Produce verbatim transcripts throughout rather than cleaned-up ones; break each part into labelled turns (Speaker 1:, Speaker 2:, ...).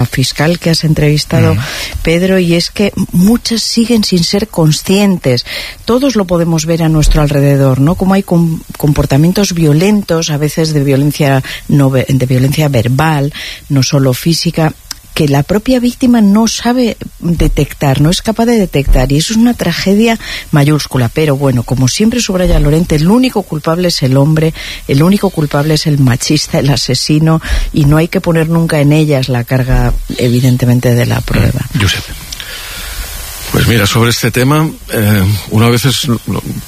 Speaker 1: fiscal que has entrevistado, mm. Pedro, y es que muchas siguen sin ser conscientes. Todos lo podemos ver a nuestro alrededor, ¿no? Como hay com- comportamientos violentos, a veces de violencia no ve- de violencia verbal, no solo física, que la propia víctima no sabe detectar, no es capaz de detectar, y eso es una tragedia mayúscula. Pero bueno, como siempre subraya Lorente, el único culpable es el hombre, el único culpable es el machista, el asesino, y no hay que poner nunca en ellas la carga, evidentemente, de la prueba.
Speaker 2: Josep. Pues mira, sobre este tema, eh, una vez es, no,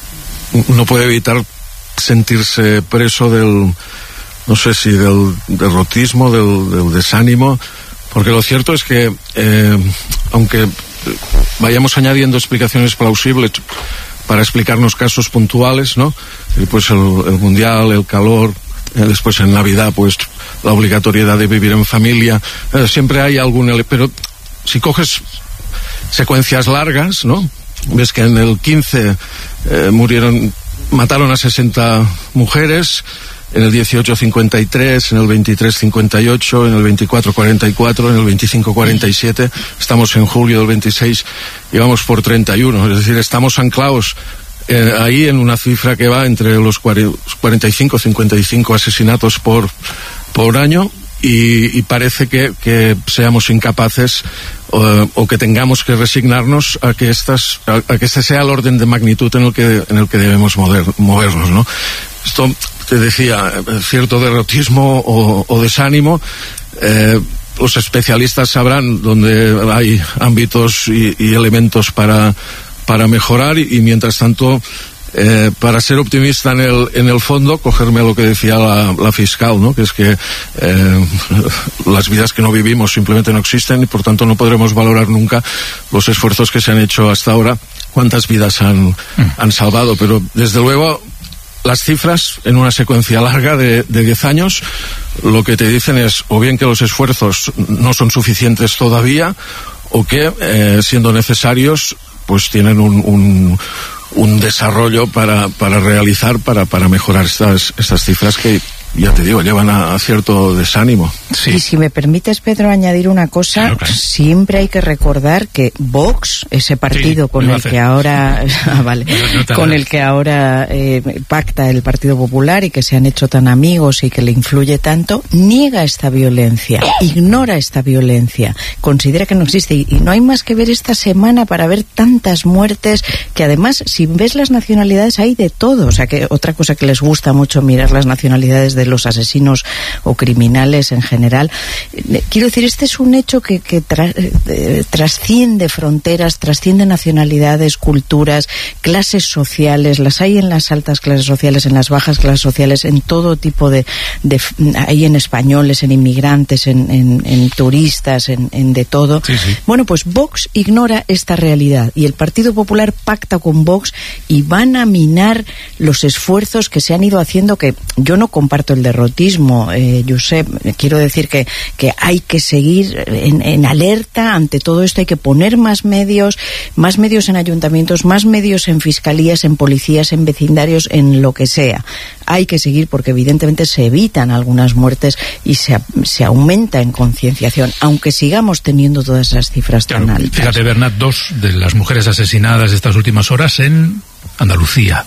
Speaker 2: no puede evitar sentirse preso del, no sé si del derrotismo, del, del desánimo, porque lo cierto es que, eh, aunque vayamos añadiendo explicaciones plausibles para explicarnos casos puntuales, ¿no? Y pues el, el mundial, el calor, eh, después en Navidad, pues la obligatoriedad de vivir en familia, eh, siempre hay algún... ele- Pero si coges secuencias largas, ¿no? Ves que en el quince eh, murieron, mataron a sesenta mujeres, en el dieciocho cincuenta y tres, en el veintitrés cincuenta y ocho, en el veinticuatro cuarenta y cuatro, en el veinticinco cuarenta y siete, estamos en julio del veintiséis y vamos por treinta y uno, es decir, estamos anclados eh, ahí en una cifra que va entre los cuarenta y cinco cincuenta y cinco asesinatos por, por año, y, y parece que, que seamos incapaces o, o que tengamos que resignarnos a que estas, a, a que este sea el orden de magnitud en el que, en el que debemos mover, movernos, ¿no? Esto, te decía, cierto derrotismo o, o desánimo, eh, los especialistas sabrán dónde hay ámbitos y, y elementos para, para mejorar, y, y mientras tanto, eh, para ser optimista en el, en el fondo, cogerme a lo que decía la, la fiscal, ¿no? Que es que eh, las vidas que no vivimos simplemente no existen, y por tanto no podremos valorar nunca los esfuerzos que se han hecho hasta ahora, cuántas vidas han, mm. han salvado, pero desde luego las cifras en una secuencia larga de, de diez años lo que te dicen es o bien que los esfuerzos no son suficientes todavía, o que eh, siendo necesarios pues tienen un, un, un desarrollo para, para realizar para, para mejorar estas, estas cifras que, ya te digo, llevan a, a cierto desánimo.
Speaker 1: Sí. Y si me permites, Pedro, añadir una cosa, claro, claro. Siempre hay que recordar que Vox, ese partido sí, con el que ahora ah, vale, no, no con el que ahora eh, pacta el Partido Popular y que se han hecho tan amigos y que le influye tanto, niega esta violencia, ignora esta violencia, considera que no existe, y, y no hay más que ver esta semana para ver tantas muertes, que además, si ves las nacionalidades, hay de todo. O sea, que otra cosa que les gusta mucho mirar las nacionalidades de de los asesinos o criminales en general. Quiero decir, este es un hecho que, que tra, eh, trasciende fronteras, trasciende nacionalidades, culturas, clases sociales. Las hay en las altas clases sociales, en las bajas clases sociales, en todo tipo de... de hay en españoles, en inmigrantes, en, en, en turistas, en, en de todo. Sí, sí. Bueno, pues Vox ignora esta realidad, y el Partido Popular pacta con Vox, y van a minar los esfuerzos que se han ido haciendo, que yo no comparto el derrotismo, eh, Josep, quiero decir que, que hay que seguir en, en alerta ante todo esto, hay que poner más medios, más medios en ayuntamientos, más medios en fiscalías, en policías, en vecindarios, en lo que sea. Hay que seguir porque evidentemente se evitan algunas muertes y se, se aumenta en concienciación, aunque sigamos teniendo todas esas cifras tan
Speaker 3: claro,
Speaker 1: altas.
Speaker 3: Fíjate, Bernat, dos de las mujeres asesinadas estas últimas horas en Andalucía,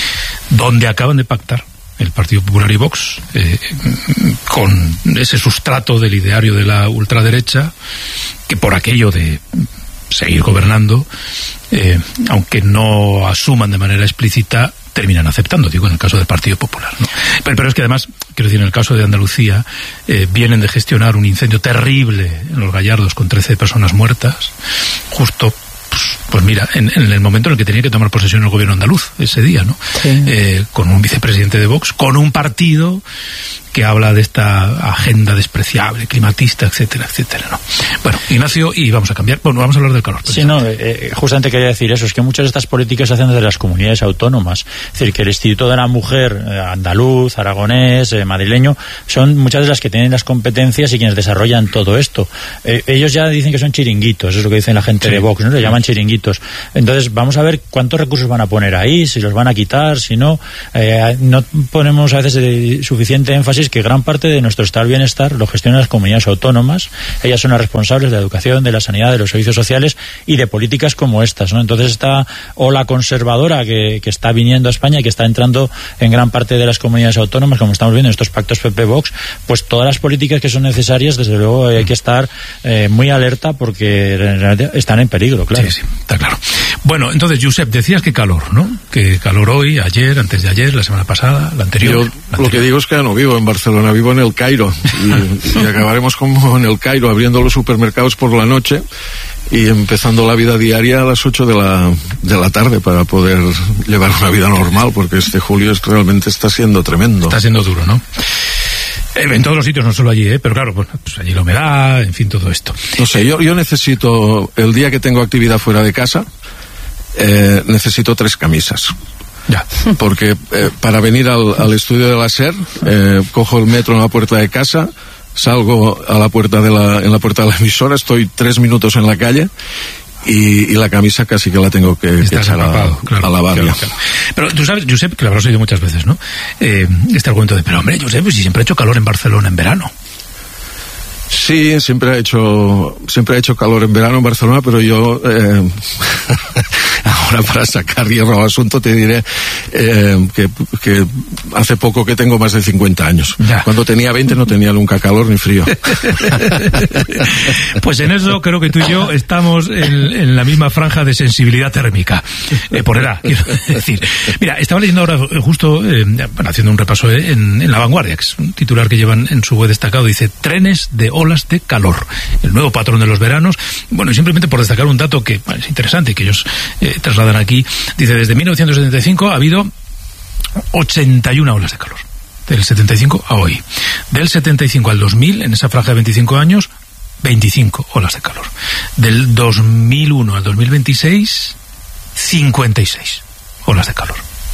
Speaker 3: donde acaban de pactar el Partido Popular y Vox, eh, con ese sustrato del ideario de la ultraderecha, que por aquello de seguir gobernando, eh, aunque no asuman de manera explícita, terminan aceptando, digo, en el caso del Partido Popular, ¿no? Pero, pero es que además, quiero decir, en el caso de Andalucía, eh, vienen de gestionar un incendio terrible en Los Gallardos con trece personas muertas, justo... Pues mira, en, en el momento en el que tenía que tomar posesión el gobierno andaluz, ese día, ¿no? Sí. Eh, con un vicepresidente de Vox, con un partido que habla de esta agenda despreciable, climatista, etcétera, etcétera, ¿no? Bueno, Ignacio, y vamos a cambiar, bueno, vamos a hablar del calor.
Speaker 4: Sí, no, eh, justamente quería decir eso, es que muchas de estas políticas se hacen desde las comunidades autónomas, es decir, que el Instituto de la Mujer eh, andaluz, aragonés, eh, madrileño, son muchas de las que tienen las competencias y quienes desarrollan todo esto. Eh, ellos ya dicen que son chiringuitos, eso es lo que dicen la gente sí. de Vox, ¿no? Le llaman chiringuitos delitos. Entonces, vamos a ver cuántos recursos van a poner ahí, si los van a quitar, si no. Eh, no ponemos a veces de suficiente énfasis que gran parte de nuestro estado del bienestar lo gestionan las comunidades autónomas. Ellas son las responsables de la educación, de la sanidad, de los servicios sociales y de políticas como estas, ¿no? Entonces, esta ola conservadora que, que está viniendo a España y que está entrando en gran parte de las comunidades autónomas, como estamos viendo en estos pactos P P-Vox, pues todas las políticas que son necesarias, desde luego hay que estar eh, muy alerta porque en realidad están en peligro, claro.
Speaker 3: Sí, sí, está claro. Bueno, entonces, Josep, decías que calor, ¿no? Que calor hoy, ayer, antes de ayer, la semana pasada, la anterior.
Speaker 2: Yo
Speaker 3: la anterior.
Speaker 2: Lo que digo es que no vivo en Barcelona, vivo en El Cairo y, y acabaremos como en El Cairo, abriendo los supermercados por la noche y empezando la vida diaria a las ocho de la, de la tarde para poder llevar una vida normal, porque este julio es, realmente está siendo tremendo.
Speaker 3: Está siendo duro, ¿no? En todos los sitios, no solo allí, ¿eh? Pero claro, pues, pues allí la humedad, en fin, todo esto.
Speaker 2: No sé, yo, yo necesito, el día que tengo actividad fuera de casa, eh, necesito tres camisas.
Speaker 3: Ya.
Speaker 2: Porque eh, para venir al, al estudio de la SER, eh, cojo el metro en la puerta de casa, salgo a la puerta de la, en la puerta de la emisora, estoy tres minutos en la calle y, y la camisa casi que la tengo que, que echar a, claro, a lavar.
Speaker 3: Claro, claro. Pero tú sabes, Josep, que lo habrás oído muchas veces, ¿no? Eh, este argumento de, pero hombre, Josep, pues si siempre ha hecho calor en Barcelona en verano.
Speaker 2: Sí, siempre ha hecho siempre ha hecho calor en verano en Barcelona, pero yo eh, ahora para sacar hierro al asunto te diré eh, que, que hace poco que tengo más de cincuenta años. Ya. Cuando tenía veinte no tenía nunca calor ni frío.
Speaker 3: Pues en eso creo que tú y yo estamos en, en la misma franja de sensibilidad térmica, eh, por edad, quiero decir. Mira, estaba leyendo ahora justo, eh, bueno, haciendo un repaso en, en La Vanguardia, que es un titular que llevan en su web destacado, dice, trenes de olas de calor, el nuevo patrón de los veranos. Bueno, y simplemente por destacar un dato que bueno, es interesante y que ellos eh, trasladan aquí, dice, desde mil novecientos setenta y cinco ha habido ochenta y una olas de calor, del setenta y cinco a hoy. Del setenta y cinco al dos mil, en esa franja de veinticinco años, veinticinco olas de calor. Del dos mil uno al dos mil veintiséis, cincuenta y seis olas de calor.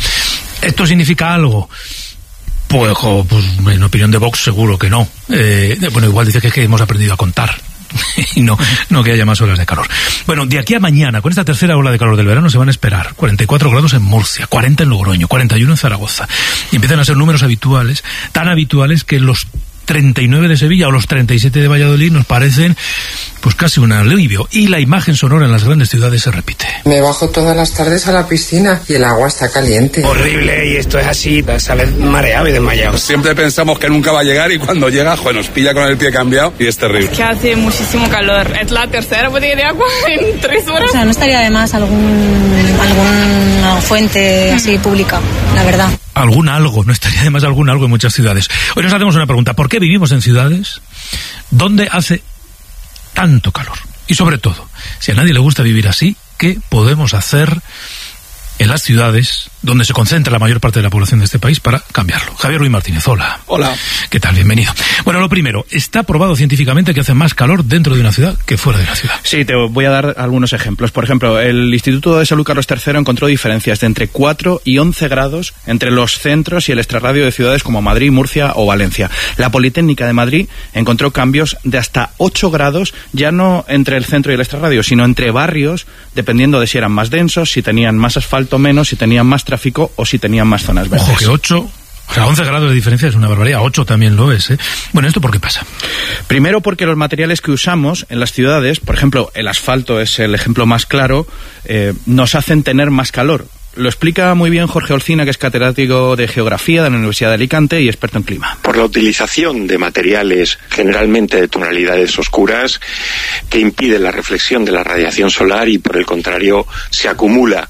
Speaker 3: ¿Esto significa algo? Pues, jo, pues en opinión de Vox seguro que no. Eh, bueno, igual dice que, es que hemos aprendido a contar y no, no que haya más olas de calor. Bueno, de aquí a mañana, con esta tercera ola de calor del verano, se van a esperar cuarenta y cuatro grados en Murcia, cuarenta en Logroño, cuarenta y uno en Zaragoza. Y empiezan a ser números habituales, tan habituales que los treinta y nueve de Sevilla o los treinta y siete de Valladolid nos parecen pues casi un alivio, y la imagen sonora en las grandes ciudades se repite.
Speaker 5: Me bajo todas las tardes a la piscina y el agua está caliente.
Speaker 6: Horrible, y esto es así, sales mareado y desmayado.
Speaker 7: Siempre pensamos que nunca va a llegar y cuando llega, bueno, nos pilla con el pie cambiado y es terrible.
Speaker 8: Es que hace muchísimo calor, es la tercera botella de agua en tres horas.
Speaker 9: O sea, no estaría de más algún, alguna fuente así pública, la verdad.
Speaker 3: Algún algo, no estaría de más algún algo en muchas ciudades. Hoy nos hacemos una pregunta, ¿por qué vivimos en ciudades donde hace tanto calor? Y sobre todo, si a nadie le gusta vivir así, ¿qué podemos hacer en las ciudades donde se concentra la mayor parte de la población de este país para cambiarlo? Javier Ruiz Martínez, hola.
Speaker 7: Hola.
Speaker 3: ¿Qué tal? Bienvenido. Bueno, lo primero, ¿está probado científicamente que hace más calor dentro de una ciudad que fuera de la ciudad?
Speaker 10: Sí, te voy a dar algunos ejemplos. Por ejemplo, el Instituto de Salud Carlos tercero encontró diferencias de entre cuatro y once grados entre los centros y el extrarradio de ciudades como Madrid, Murcia o Valencia. La Politécnica de Madrid encontró cambios de hasta ocho grados, ya no entre el centro y el extrarradio, sino entre barrios, dependiendo de si eran más densos, si tenían más asfalto, menos, si tenían más tráfico o si tenían más zonas verdes.
Speaker 3: Ojo que ocho, o sea, once grados de diferencia es una barbaridad, ocho también lo es, ¿eh? Bueno, ¿esto por qué pasa?
Speaker 10: Primero porque los materiales que usamos en las ciudades, por ejemplo, el asfalto es el ejemplo más claro, eh, nos hacen tener más calor. Lo explica muy bien Jorge Olcina, que es catedrático de Geografía de la Universidad de Alicante y experto en clima.
Speaker 11: Por la utilización de materiales generalmente de tonalidades oscuras que impiden la reflexión de la radiación solar y por el contrario se acumula.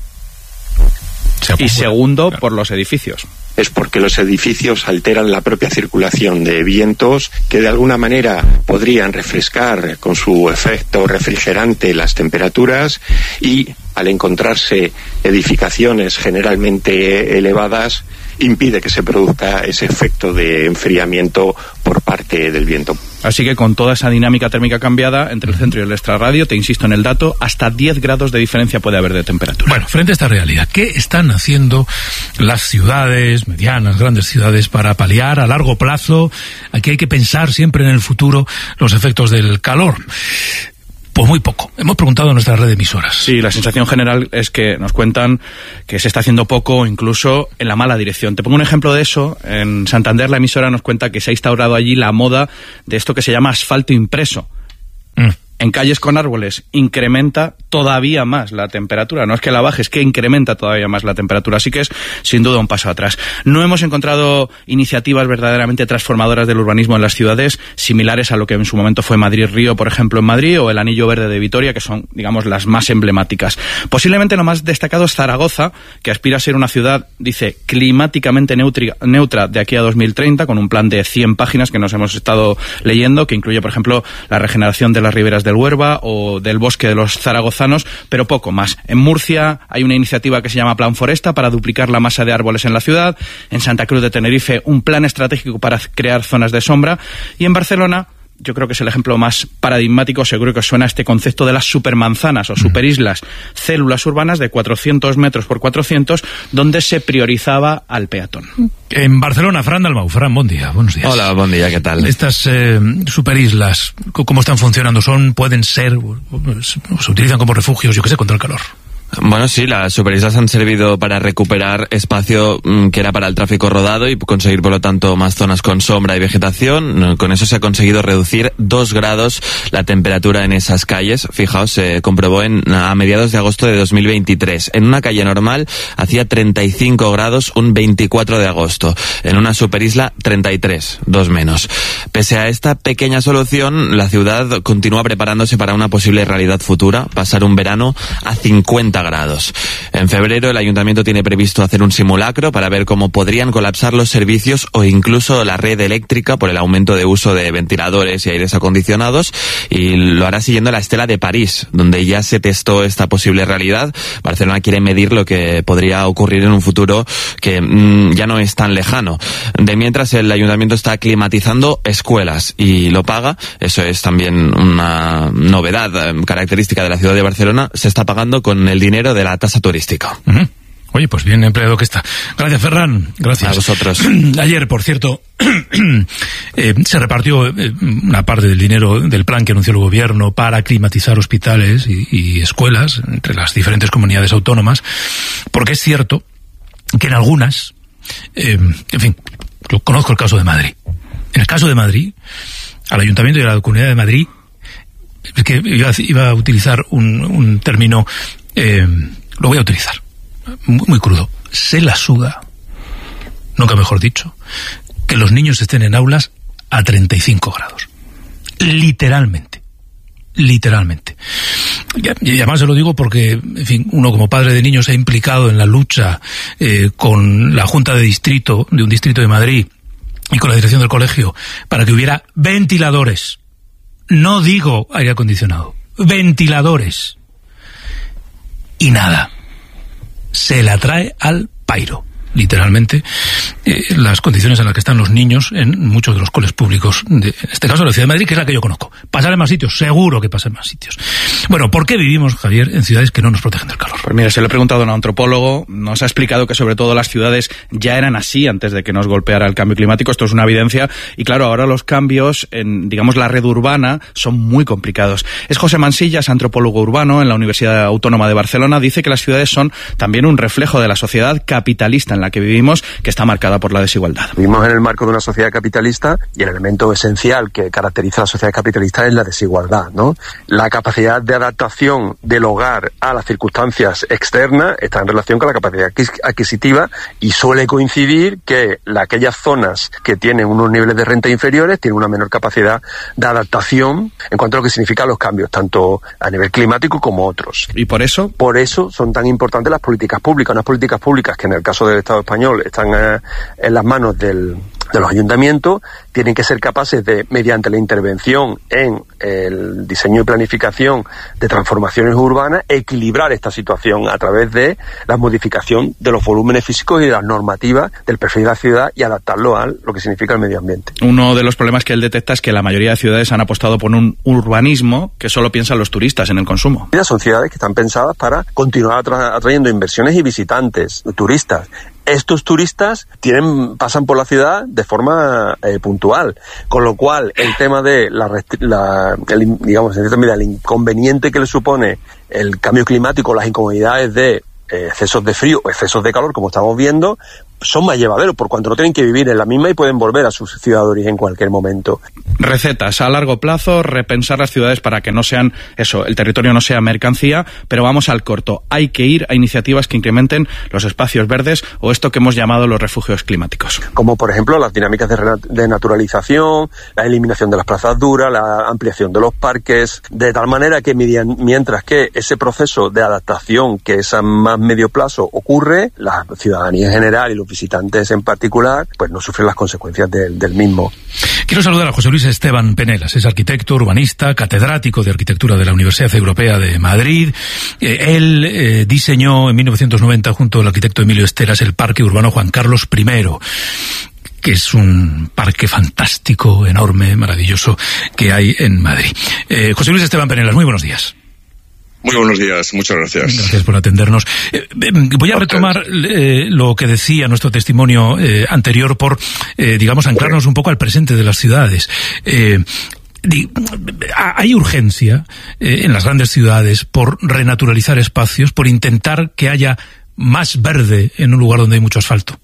Speaker 10: Y segundo, claro, por los edificios.
Speaker 11: Es porque los edificios alteran la propia circulación de vientos que de alguna manera podrían refrescar con su efecto refrigerante las temperaturas y al encontrarse edificaciones generalmente elevadas impide que se produzca ese efecto de enfriamiento por parte del viento.
Speaker 10: Así que con toda esa dinámica térmica cambiada entre el centro y el extrarradio, te insisto en el dato, hasta diez grados de diferencia puede haber de temperatura.
Speaker 3: Bueno, frente a esta realidad, ¿qué están haciendo las ciudades, medianas, grandes ciudades, para paliar a largo plazo? Aquí hay que pensar siempre en el futuro los efectos del calor. Pues muy poco. Hemos preguntado a nuestra red de emisoras.
Speaker 10: Sí, la sensación general es que nos cuentan que se está haciendo poco, incluso en la mala dirección. Te pongo un ejemplo de eso. En Santander la emisora nos cuenta que se ha instaurado allí la moda de esto que se llama asfalto impreso. Mm. En calles con árboles incrementa todavía más la temperatura. No es que la baje, es que incrementa todavía más la temperatura. Así que es, sin duda, un paso atrás. No hemos encontrado iniciativas verdaderamente transformadoras del urbanismo en las ciudades, similares a lo que en su momento fue Madrid-Río, por ejemplo, en Madrid, o el Anillo Verde de Vitoria, que son, digamos, las más emblemáticas. Posiblemente lo más destacado es Zaragoza, que aspira a ser una ciudad, dice, climáticamente neutri- neutra de aquí a dos mil treinta, con un plan de cien páginas que nos hemos estado leyendo, que incluye, por ejemplo, la regeneración de las riberas del Huerva o del bosque de los zaragozanos, pero poco más. En Murcia hay una iniciativa que se llama Plan Foresta para duplicar la masa de árboles en la ciudad. En Santa Cruz de Tenerife, un plan estratégico para crear zonas de sombra. Y en Barcelona, yo creo que es el ejemplo más paradigmático, seguro que os suena este concepto de las supermanzanas o superislas, células urbanas de cuatrocientos metros por cuatrocientos, donde se priorizaba al peatón.
Speaker 3: En Barcelona, Fran Dalmau. Fran, buen día, buenos días.
Speaker 12: Hola, buen día, ¿qué tal?
Speaker 3: Estas eh, superislas, ¿cómo están funcionando? ¿Son, pueden ser, se utilizan como refugios, yo qué sé, contra el calor?
Speaker 12: Bueno, sí, las superislas han servido para recuperar espacio mmm, que era para el tráfico rodado y conseguir, por lo tanto, más zonas con sombra y vegetación. Con eso se ha conseguido reducir dos grados la temperatura en esas calles. Fijaos, se comprobó en, a mediados de agosto de dos mil veintitrés. En una calle normal hacía treinta y cinco grados un veinticuatro de agosto. En una superisla, treinta y tres, dos menos. Pese a esta pequeña solución, la ciudad continúa preparándose para una posible realidad futura, pasar un verano a cincuenta grados. En febrero el ayuntamiento tiene previsto hacer un simulacro para ver cómo podrían colapsar los servicios o incluso la red eléctrica por el aumento de uso de ventiladores y aires acondicionados, y lo hará siguiendo la estela de París, donde ya se testó esta posible realidad. Barcelona quiere medir lo que podría ocurrir en un futuro que mmm, ya no es tan lejano. De mientras, el ayuntamiento está climatizando escuelas y lo paga. Eso es también una novedad eh, característica de la ciudad de Barcelona. Se está pagando con el dinero de la tasa turística.
Speaker 3: Uh-huh. Oye, pues bien empleado que está. Gracias, Ferran. Gracias.
Speaker 12: A vosotros.
Speaker 3: Ayer, por cierto, eh, se repartió eh, una parte del dinero del plan que anunció el gobierno para climatizar hospitales y, y escuelas entre las diferentes comunidades autónomas, porque es cierto que en algunas, eh, en fin, yo conozco el caso de Madrid. En el caso de Madrid, al Ayuntamiento y a la Comunidad de Madrid, es que iba a, iba a utilizar un, un término, eh, lo voy a utilizar, muy, muy crudo, se la suda, nunca mejor dicho, que los niños estén en aulas a treinta y cinco grados. Literalmente. Literalmente. Y además se lo digo porque, en fin, uno como padre de niños se ha implicado en la lucha eh, con la Junta de Distrito, de un distrito de Madrid, y con la dirección del colegio, para que hubiera ventiladores. No digo aire acondicionado, ventiladores. Y nada, se la trae al pairo, literalmente, eh, las condiciones en las que están los niños en muchos de los coles públicos, de, en este caso de la Ciudad de Madrid, que es la que yo conozco. Pasar en más sitios, seguro que pasa en más sitios. Bueno, ¿por qué vivimos, Javier, en ciudades que no nos protegen del calor?
Speaker 10: Pues mira, se lo he preguntado a un antropólogo, nos ha explicado que sobre todo las ciudades ya eran así antes de que nos golpeara el cambio climático. Esto es una evidencia, y claro, ahora los cambios en, digamos, la red urbana son muy complicados. Es José Mansillas, antropólogo urbano en la Universidad Autónoma de Barcelona. Dice que las ciudades son también un reflejo de la sociedad capitalista en la que vivimos, que está marcada por la desigualdad.
Speaker 13: Vivimos en el marco de una sociedad capitalista y el elemento esencial que caracteriza a la sociedad capitalista es la desigualdad, ¿no? La capacidad de adaptación del hogar a las circunstancias externas está en relación con la capacidad adquisitiva, y suele coincidir que la, aquellas zonas que tienen unos niveles de renta inferiores tienen una menor capacidad de adaptación en cuanto a lo que significan los cambios, tanto a nivel climático como otros.
Speaker 10: ¿Y por eso?
Speaker 13: Por eso son tan importantes las políticas públicas, unas políticas públicas que en el caso del Estado español están eh, en las manos del, de los ayuntamientos, tienen que ser capaces de, mediante la intervención en el diseño y planificación de transformaciones urbanas, equilibrar esta situación a través de la modificación de los volúmenes físicos y de las normativas del perfil de la ciudad y adaptarlo a lo que significa el medio ambiente.
Speaker 10: Uno de los problemas que él detecta es que la mayoría de ciudades han apostado por un urbanismo que solo piensan los turistas en el consumo.
Speaker 13: Son ciudades que están pensadas para continuar atra- atrayendo inversiones y visitantes, turistas, estos turistas tienen pasan por la ciudad de forma eh, puntual, con lo cual el tema de la, la el, digamos en cierta medida el inconveniente que le supone el cambio climático, las incomodidades de eh, excesos de frío o excesos de calor, como estamos viendo, son más llevaderos, por cuanto no tienen que vivir en la misma y pueden volver a su ciudad de origen en cualquier momento.
Speaker 10: Recetas a largo plazo, repensar las ciudades para que no sean, eso, el territorio no sea mercancía, pero vamos al corto. Hay que ir a iniciativas que incrementen los espacios verdes o esto que hemos llamado los refugios climáticos.
Speaker 13: Como por ejemplo las dinámicas de, de naturalización, la eliminación de las plazas duras, la ampliación de los parques, de tal manera que mientras que ese proceso de adaptación que es a más medio plazo ocurre, la ciudadanía en general y los visitantes en particular, pues no sufren las consecuencias del, del mismo.
Speaker 3: Quiero saludar a José Luis Esteban Penelas, es arquitecto, urbanista, catedrático de arquitectura de la Universidad Europea de Madrid. Eh, él eh, diseñó en mil novecientos noventa junto al arquitecto Emilio Esteras el Parque Urbano Juan Carlos primero, que es un parque fantástico, enorme, maravilloso que hay en Madrid. Eh, José Luis Esteban Penelas, muy buenos días.
Speaker 14: Muy buenos días, muchas gracias.
Speaker 3: Gracias por atendernos. Eh, voy a retomar eh, lo que decía nuestro testimonio eh, anterior por, eh, digamos, anclarnos un poco al presente de las ciudades. Eh, hay urgencia eh, en las grandes ciudades por renaturalizar espacios, por intentar que haya más verde en un lugar donde hay mucho asfalto.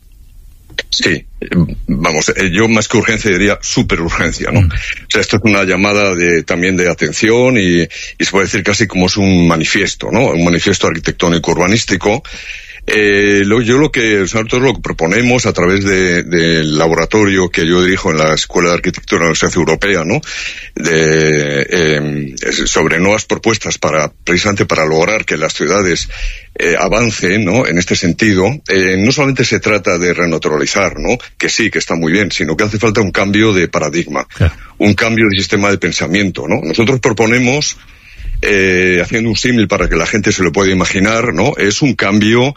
Speaker 14: Sí, vamos, yo más que urgencia diría superurgencia, ¿no? Mm. O sea, esto es una llamada de también de atención y, y se puede decir casi como es un manifiesto, ¿no? Un manifiesto arquitectónico urbanístico. Eh, lo, yo lo que nosotros lo que proponemos a través de, del laboratorio que yo dirijo en la Escuela de Arquitectura de la Universidad Europea, ¿no? De, eh, sobre nuevas propuestas para, precisamente para lograr que las ciudades eh, avancen, ¿no? En este sentido, eh, no solamente se trata de renaturalizar, ¿no? Que sí, que está muy bien, sino que hace falta un cambio de paradigma, claro. Un cambio de sistema de pensamiento, ¿no? Nosotros proponemos, eh, haciendo un símil para que la gente se lo pueda imaginar, ¿no? Es un cambio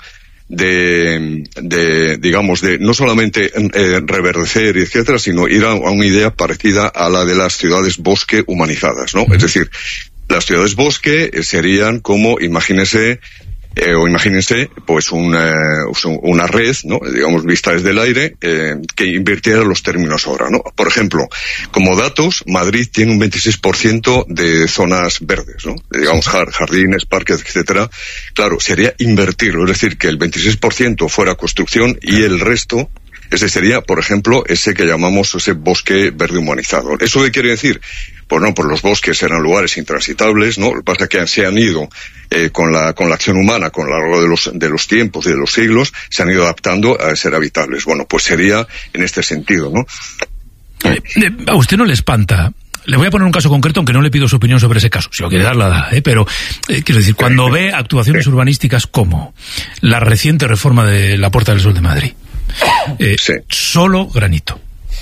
Speaker 14: de, de digamos, de no solamente eh, reverdecer, etcétera, sino ir a, a una idea parecida a la de las ciudades bosque humanizadas, ¿no? Es decir, las ciudades bosque serían como, imagínese, Eh, o imagínense, pues una, una red, ¿no? Digamos, vista desde el aire, eh, que invirtiera los términos ahora, ¿no? Por ejemplo, como datos, Madrid tiene un veintiséis por ciento de zonas verdes, ¿no? Digamos, jardines, parques, etcétera. Claro, sería invertirlo, es decir, que el veintiséis por ciento fuera construcción y el resto, ese sería, por ejemplo, ese que llamamos ese bosque verde humanizado. ¿Eso qué quiere decir? Pues no, pues los bosques eran lugares intransitables, ¿no? Lo que pasa es que se han ido eh, con la con la acción humana, con lo largo de los de los tiempos y de los siglos, se han ido adaptando a ser habitables. Bueno, pues sería en este sentido, ¿no?
Speaker 3: Eh, ¿A usted no le espanta? Le voy a poner un caso concreto, aunque no le pido su opinión sobre ese caso. Si lo quiere dar, la da, ¿eh? Pero, eh, quiero decir, cuando ve actuaciones urbanísticas como la reciente reforma de la Puerta del Sol de Madrid, eh, sí. Solo granito.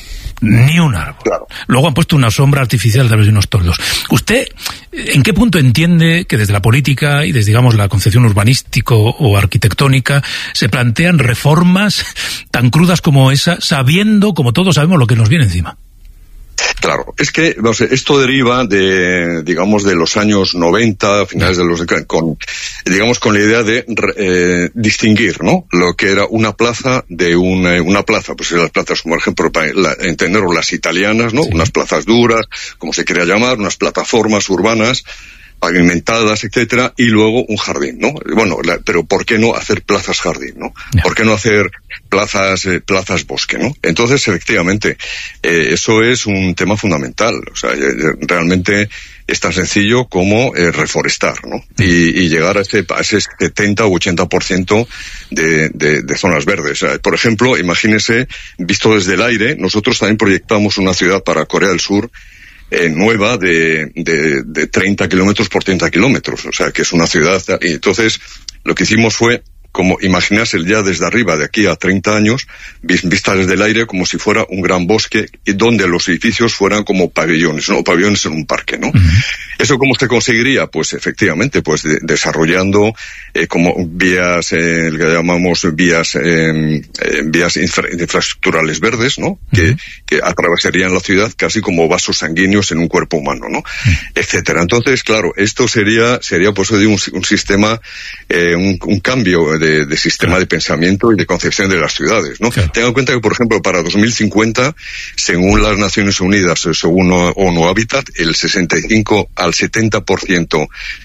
Speaker 3: Ni un árbol. Claro. Luego han puesto una sombra artificial a través de unos toldos. ¿Usted en qué punto entiende que desde la política y desde, digamos, la concepción urbanístico o arquitectónica se plantean reformas tan crudas como esa, sabiendo, como todos sabemos, lo que nos viene encima?
Speaker 14: Claro, es que no sé, esto deriva de, digamos, de los años noventa, finales de los, con, digamos, con la idea de eh, distinguir, ¿no? Lo que era una plaza de una, una plaza, pues las plazas, como por ejemplo, para la, entender las italianas, ¿no? Sí. Unas plazas duras, como se quería llamar, unas plataformas urbanas, pavimentadas, etcétera, y luego un jardín, ¿no? Bueno, la, pero ¿por qué no hacer plazas jardín, no? Yeah. ¿Por qué no hacer plazas eh, plazas bosque, no? Entonces, efectivamente, eh, eso es un tema fundamental. O sea, realmente es tan sencillo como eh, reforestar, ¿no? Y, y llegar a ese, a ese setenta u ochenta por ciento de, de, de zonas verdes. O sea, por ejemplo, imagínese, visto desde el aire, nosotros también proyectamos una ciudad para Corea del Sur Eh, nueva de, de, de treinta kilómetros por treinta kilómetros, o sea que es una ciudad, y entonces lo que hicimos fue como imaginarse ya desde arriba, de aquí a treinta años, vista desde el aire como si fuera un gran bosque, y donde los edificios fueran como pabellones, ¿no? Pabellones en un parque, ¿no? Uh-huh. ¿Eso cómo se conseguiría? Pues efectivamente, pues de, desarrollando eh, como vías, eh, que llamamos vías, eh, eh, vías infra, infraestructurales verdes, ¿no? Uh-huh. Que, que atravesarían la ciudad casi como vasos sanguíneos en un cuerpo humano, ¿no? Uh-huh. Etcétera. Entonces, claro, esto sería, sería pues un, un sistema, eh, un, un cambio de, de sistema de pensamiento y de concepción de las ciudades, ¿no? Claro. Tenga en cuenta que, por ejemplo, para dos mil cincuenta, según las Naciones Unidas, según ONU Habitat, el sesenta y cinco al setenta por ciento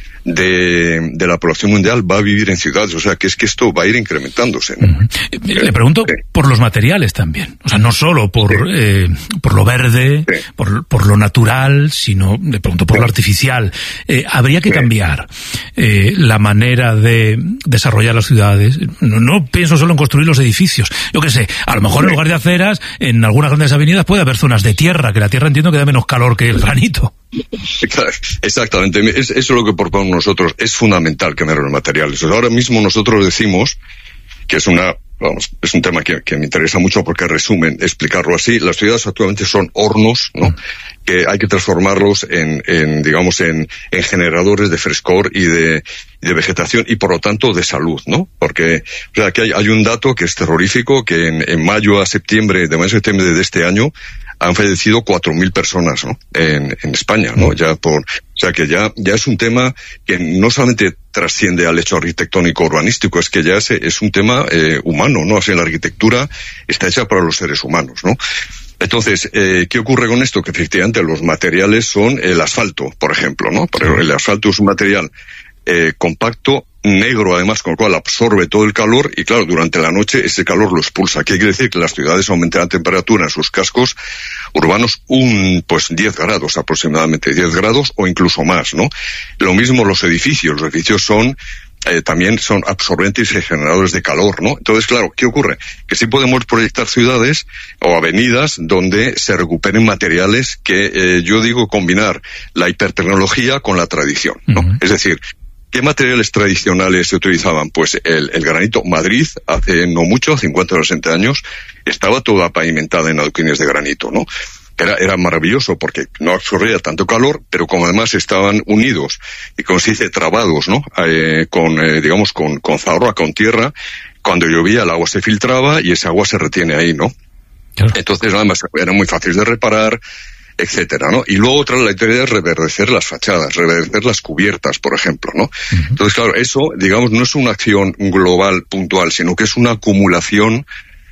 Speaker 14: De, de la población mundial va a vivir en ciudades, o sea que es que esto va a ir incrementándose, ¿no?
Speaker 3: Uh-huh. Le pregunto sí. por los materiales también, o sea, no solo por sí. eh, por lo verde, sí. por, por lo natural, sino, le pregunto, por sí. lo artificial. Eh, ¿Habría que sí. cambiar eh, la manera de desarrollar las ciudades? No, no pienso solo en construir los edificios, yo qué sé, a lo mejor sí. en lugar de aceras, en algunas grandes avenidas puede haber zonas de tierra, que la tierra entiendo que da menos calor que el granito.
Speaker 14: Exactamente, es, eso es lo que proponemos nosotros, es fundamental cambiar los materiales. Ahora mismo nosotros decimos que es una, vamos, es un tema que, que me interesa mucho porque resumen, explicarlo así, las ciudades actualmente son hornos, ¿no? Que hay que transformarlos en, en digamos, en, en generadores de frescor y de, de vegetación y por lo tanto de salud, ¿no? Porque, o sea, que hay, hay un dato que es terrorífico, que en, en mayo a septiembre, de mayo a septiembre de este año, han fallecido cuatro mil personas, ¿no? En, en España, ¿no? Ya por, o sea que ya, ya es un tema que no solamente trasciende al hecho arquitectónico urbanístico, es que ya es, es un tema eh, humano, ¿no? O sea, la arquitectura está hecha para los seres humanos, ¿no? Entonces, eh, ¿qué ocurre con esto? Que efectivamente los materiales son el asfalto, por ejemplo, ¿no? Pero el asfalto es un material eh, compacto, negro además, con el cual absorbe todo el calor y claro, durante la noche ese calor lo expulsa. ¿Qué quiere decir? Que las ciudades aumentan la temperatura en sus cascos urbanos un, pues diez grados aproximadamente, diez grados o incluso más, ¿no? Lo mismo los edificios, los edificios son Eh, también son absorbentes y generadores de calor, ¿no? Entonces, claro, ¿qué ocurre? Que sí podemos proyectar ciudades o avenidas donde se recuperen materiales que eh, yo digo combinar la hipertecnología con la tradición, ¿no? Uh-huh. Es decir, ¿qué materiales tradicionales se utilizaban? Pues el, el granito. Madrid, hace no mucho, cincuenta o sesenta años, estaba toda pavimentada en adoquines de granito, ¿no? Era, era maravilloso porque no absorbía tanto calor, pero como además estaban unidos y como se dice, trabados, ¿no? Eh, con, eh, digamos, con, con zarra, con tierra, cuando llovía el agua se filtraba y esa agua se retiene ahí, ¿no? Claro. Entonces, además, eran muy fáciles de reparar, etcétera, ¿no? Y luego otra, la idea es reverdecer las fachadas, reverdecer las cubiertas, por ejemplo, ¿no? Uh-huh. Entonces, claro, eso, digamos, no es una acción global, puntual, sino que es una acumulación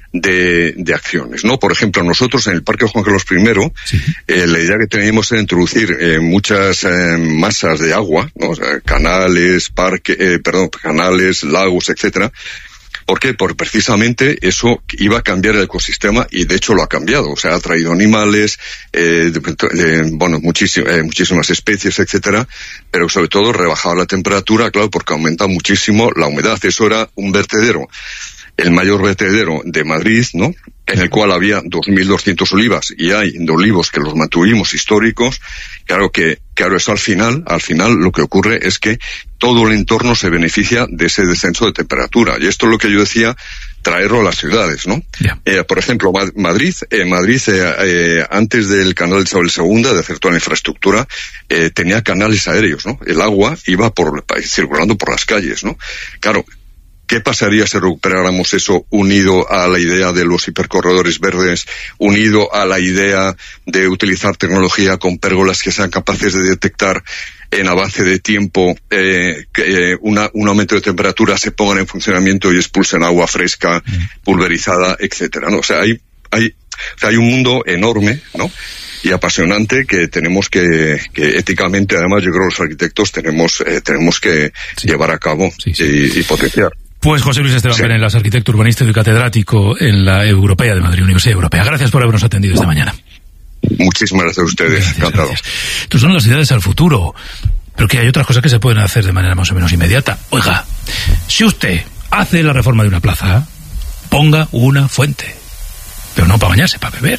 Speaker 14: de, de acciones, ¿no? Por ejemplo, nosotros en el Parque Juan Carlos primero, sí. eh, la idea que teníamos era introducir eh, muchas eh, masas de agua, ¿no? O sea, canales, parque, eh, perdón, canales, lagos, etcétera. ¿Por qué? Porque precisamente eso iba a cambiar el ecosistema y de hecho lo ha cambiado. O sea, ha traído animales, eh, de, de, bueno, muchísimas, eh, muchísimas especies, etcétera, pero sobre todo rebajaba la temperatura, claro, porque aumenta muchísimo la humedad. Eso era un vertedero, el mayor vertedero de Madrid, ¿no? En el cual había dos mil doscientos olivas y hay de olivos que los mantuvimos históricos. Claro que, claro, eso al final, al final lo que ocurre es que todo el entorno se beneficia de ese descenso de temperatura. Y esto es lo que yo decía, traerlo a las ciudades, ¿no? Yeah. Eh, por ejemplo, Madrid, eh, Madrid eh, eh, antes del canal de Isabel segunda, de hacer toda la infraestructura, eh, tenía canales aéreos, ¿no? El agua iba por, circulando por las calles, ¿no? Claro, ¿qué pasaría si recuperáramos eso unido a la idea de los hipercorredores verdes, unido a la idea de utilizar tecnología con pérgolas que sean capaces de detectar en avance de tiempo eh, que eh, una, un aumento de temperatura, se pongan en funcionamiento y expulsen agua fresca, pulverizada, etcétera, ¿no? O sea, hay, hay, o sea, hay un mundo enorme, ¿no? Y apasionante que tenemos que, que éticamente, además, yo creo que los arquitectos tenemos, eh, tenemos que sí. llevar a cabo sí, sí. Y, y potenciar.
Speaker 3: Pues José Luis Esteban sí. Penelas, arquitecto urbanista y catedrático en la Europea de Madrid, Universidad Europea. Gracias por habernos atendido esta mañana.
Speaker 14: Muchísimas gracias a ustedes, gracias, encantado. Gracias.
Speaker 3: Estos son las ciudades al futuro, pero que hay otras cosas que se pueden hacer de manera más o menos inmediata. Oiga, si usted hace la reforma de una plaza, ponga una fuente, pero no para bañarse, para beber,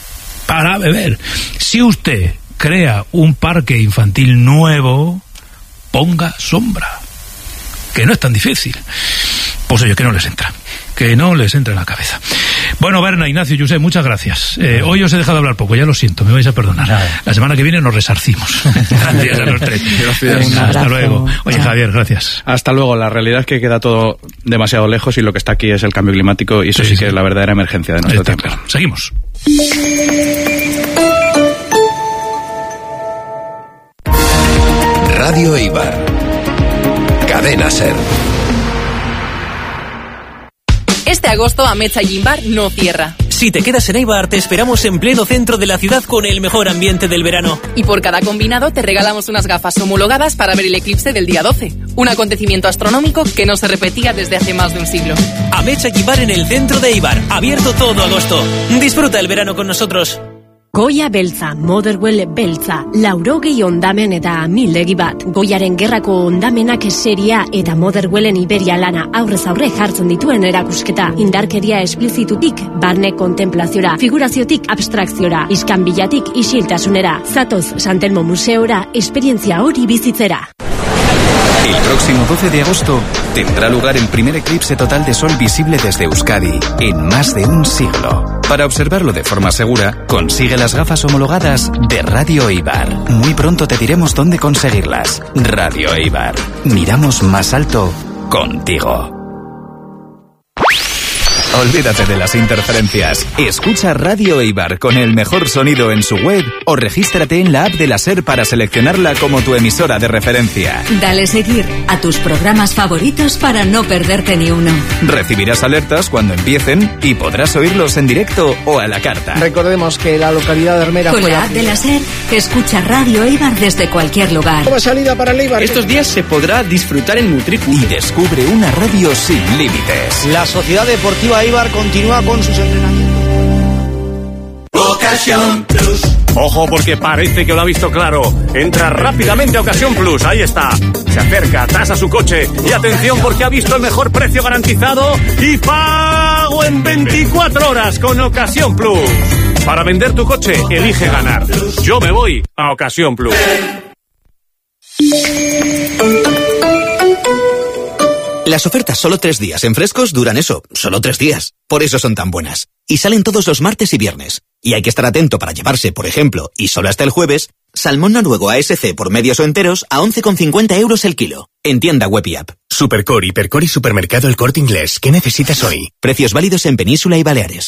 Speaker 3: para beber. Si usted crea un parque infantil nuevo, ponga sombra, que no es tan difícil. Pues oye, que no les entra, que no les entra en la cabeza. Bueno, Berna, Ignacio, Josep, muchas gracias. Eh, hoy os he dejado hablar poco, ya lo siento, me vais a perdonar. Nada. La semana que viene nos resarcimos. Gracias a los tres. Gracias. Hasta luego. Oye, Javier, gracias.
Speaker 10: Hasta luego. La realidad es que queda todo demasiado lejos y lo que está aquí es el cambio climático y eso sí, sí, sí que sí. es la verdadera emergencia de nuestro tiempo. Claro.
Speaker 3: Seguimos.
Speaker 15: Radio Eibar. Cadena Ser. Este agosto Amecha Gym Bar no cierra.
Speaker 16: Si te quedas en Eibar, te esperamos en pleno centro de la ciudad con el mejor ambiente del verano.
Speaker 15: Y por cada combinado te regalamos unas gafas homologadas para ver el eclipse del día doce. Un acontecimiento astronómico que no se repetía desde hace más de un siglo.
Speaker 16: Amecha Gym Bar en el centro de Eibar, abierto todo agosto. Disfruta el verano con nosotros.
Speaker 17: Goia beltza, Motherwell beltza, laurogei ondamen eta mildegi bat. Goiaren gerrako ondamenak seria eta Motherwellen Iberia lana aurrez aurre jartzen dituen erakusketa. Indarkeria esplizitutik, barne kontemplaziora, figuraziotik abstrakziora, iskanbilatik isiltasunera. Zatoz Santelmo Museora, esperientzia hori bizitzera.
Speaker 18: El próximo doce de agosto tendrá lugar el primer eclipse total de sol visible desde Euskadi en más de un siglo. Para observarlo de forma segura, consigue las gafas homologadas de Radio Eibar. Muy pronto te diremos dónde conseguirlas. Radio Eibar. Miramos más alto contigo. Olvídate de las interferencias. Escucha Radio Eibar con el mejor sonido en su web o regístrate en la app de la SER para seleccionarla como tu emisora de referencia.
Speaker 19: Dale seguir a tus programas favoritos para no perderte ni uno.
Speaker 18: Recibirás alertas cuando empiecen y podrás oírlos en directo o a la carta.
Speaker 20: Recordemos que la localidad de Hermera...
Speaker 19: Con la app de la SER, escucha Radio Eibar desde cualquier lugar.
Speaker 20: Nueva salida para el Eibar.
Speaker 21: Estos días se podrá disfrutar en Mutriku.
Speaker 18: Y descubre una radio sin límites.
Speaker 20: La Sociedad Deportiva Eibar continúa con sus entrenamientos.
Speaker 22: Ocasión Plus. Ojo porque parece que lo ha visto claro. Entra rápidamente a Ocasión Plus, ahí está. Se acerca, tasa su coche y atención porque ha visto el mejor precio garantizado y pago en veinticuatro horas con Ocasión Plus. Para vender tu coche, elige ganar. Yo me voy a Ocasión Plus.
Speaker 23: Las ofertas solo tres días en Frescos duran eso, solo tres días. Por eso son tan buenas. Y salen todos los martes y viernes. Y hay que estar atento para llevarse, por ejemplo, y solo hasta el jueves, salmón noruego A S C por medios o enteros a once con cincuenta euros el kilo. En tienda web y app.
Speaker 24: Supercor, Hipercor y Supermercado El Corte Inglés. ¿Qué necesitas hoy?
Speaker 23: Precios válidos en Península y Baleares.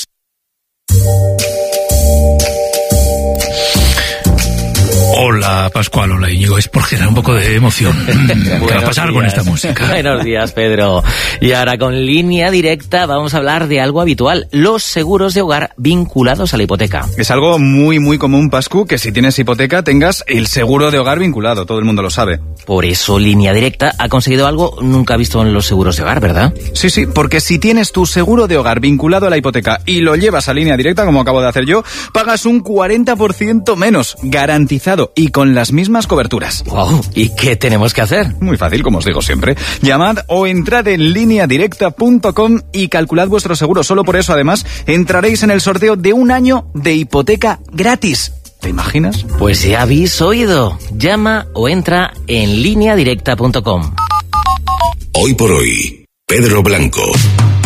Speaker 3: Hola Pascual, hola Íñigo, es por generar un poco de emoción. ¿Qué va a pasar con esta música?
Speaker 25: Buenos días, Pedro. Y ahora con Línea Directa vamos a hablar de algo habitual, los seguros de hogar vinculados a la hipoteca.
Speaker 10: Es algo muy muy común, Pascu, que si tienes hipoteca tengas el seguro de hogar vinculado, todo el mundo lo sabe.
Speaker 25: Por eso Línea Directa ha conseguido algo nunca visto en los seguros de hogar, ¿verdad?
Speaker 10: Sí, sí, porque si tienes tu seguro de hogar vinculado a la hipoteca y lo llevas a Línea Directa, como acabo de hacer yo, pagas un cuarenta por ciento menos, garantizado y con las mismas coberturas.
Speaker 25: Wow, ¿y qué tenemos que hacer?
Speaker 10: Muy fácil, como os digo siempre. Llamad o entrad en línea directa punto com y calculad vuestro seguro. Solo por eso, además, entraréis en el sorteo de un año de hipoteca gratis. ¿Te imaginas?
Speaker 25: Pues ya habéis oído. Llama o entra en línea directa punto com.
Speaker 26: Hoy por hoy, Pedro Blanco.